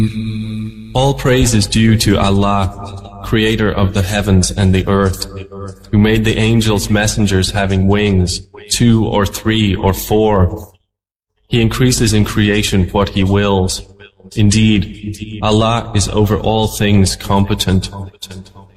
All praise is due to Allah, creator of the heavens and the earth, who made the angels messengers having wings, 2 or 3 or 4. He increases in creation what He wills. Indeed, Allah is over all things competent.